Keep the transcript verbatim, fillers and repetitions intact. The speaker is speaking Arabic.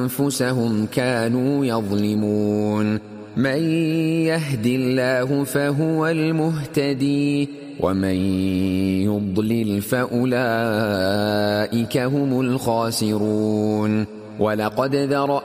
أنفسهم كانوا يظلمون. من يهد الله فهو المهتدي ومن يضلل فأولئك هم الخاسرون. ولقد ذرأنا